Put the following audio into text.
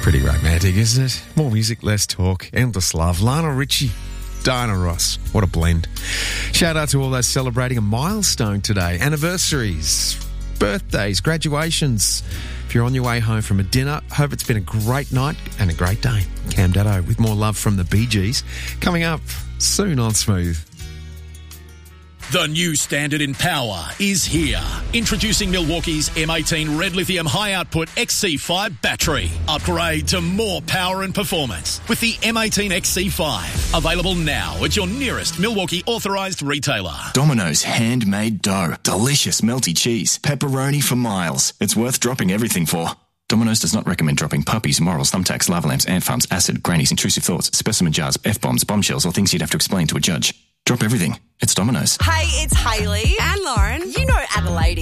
Pretty romantic, isn't it? More music, less talk, endless love. Lana Ritchie, Diana Ross. What a blend. Shout out to all those celebrating a milestone today. Anniversaries, birthdays, graduations. If you're on your way home from a dinner, hope it's been a great night and a great day. Cam Daddo with more love from the Bee Gees coming up soon on Smooth. The new standard in power is here. Introducing Milwaukee's M18 Red Lithium High Output XC5 battery. Upgrade to more power and performance with the M18 XC5. Available now at your nearest Milwaukee authorised retailer. Domino's handmade dough. Delicious melty cheese. Pepperoni for miles. It's worth dropping everything for. Domino's does not recommend dropping puppies, morals, thumbtacks, lava lamps, ant farms, acid, grannies, intrusive thoughts, specimen jars, F-bombs, bombshells, or things you'd have to explain to a judge. Drop everything. It's Domino's. Hey, it's Hayley and Lauren. You know Adelaide